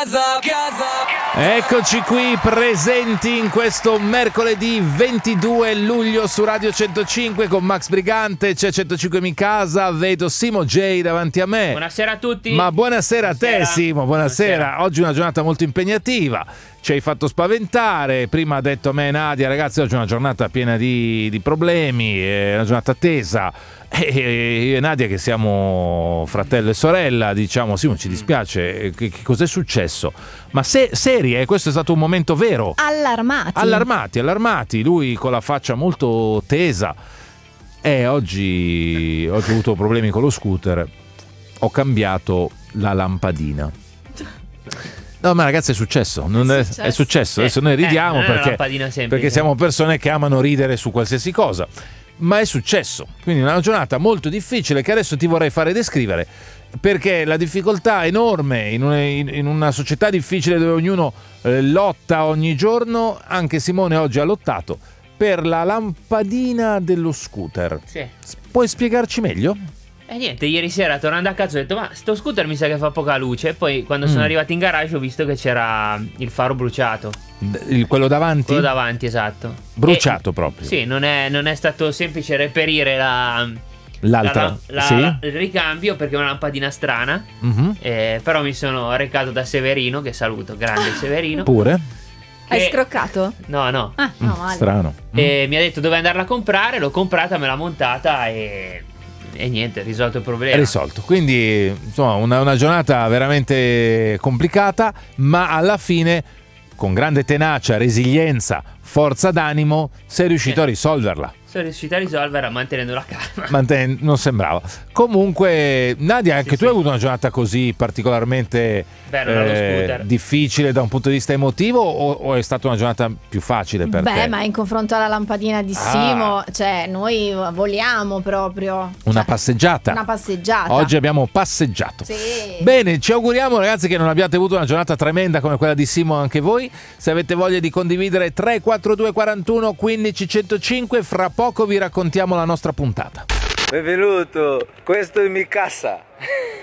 Eccoci qui presenti in questo mercoledì 22 luglio su Radio 105 con Max Brigante, c'è 105 in casa, vedo Simo J davanti a me. Buonasera a tutti. Ma buonasera a te Simo, buonasera. Oggi una giornata molto impegnativa, ci hai fatto spaventare, prima ha detto a me Nadia, ragazzi oggi è una giornata piena di problemi, è una giornata tesa. E io e Nadia che siamo fratello e sorella diciamo Simo ci dispiace, che cos'è successo? Ma seri, questo è stato un momento vero. Allarmati, lui con la faccia molto tesa. Oggi ho avuto problemi con lo scooter, ho cambiato la lampadina. No, ma ragazzi è successo. È successo. Adesso noi ridiamo perché siamo persone che amano ridere su qualsiasi cosa. Ma è successo, quindi una giornata molto difficile che adesso ti vorrei fare descrivere, perché la difficoltà è enorme in una società difficile dove ognuno lotta ogni giorno. Anche Simone oggi ha lottato per la lampadina dello scooter. Sì. Puoi spiegarci meglio? Niente, ieri sera tornando a casa ho detto ma sto scooter mi sa che fa poca luce, e poi quando sono arrivato in garage ho visto che c'era il faro bruciato. Quello davanti? Quello davanti, esatto. Bruciato proprio? Sì, non è stato semplice reperire l'altra, il ricambio, perché è una lampadina strana. Però mi sono recato da Severino, che saluto, grande Severino. Pure? Hai scroccato? No. No, male. Strano. E mi ha detto dove andarla a comprare, l'ho comprata, me l'ha montata e niente, risolto il problema. È risolto. Quindi insomma una giornata veramente complicata, ma alla fine con grande tenacia, resilienza, forza d'animo sei riuscito a risolverla. Sono riuscito a risolverla mantenendo la calma. Non sembrava. Comunque Nadia, anche tu hai avuto una giornata così particolarmente difficile da un punto di vista emotivo, o è stata una giornata più facile per te? Ma in confronto alla lampadina di Simo, cioè noi voliamo proprio. Una passeggiata. Oggi abbiamo passeggiato. Sì. Bene, ci auguriamo ragazzi che non abbiate avuto una giornata tremenda come quella di Simo anche voi. Se avete voglia di condividere 342 41 15 105, fra poco vi raccontiamo la nostra puntata. Benvenuto, questo è mi casa.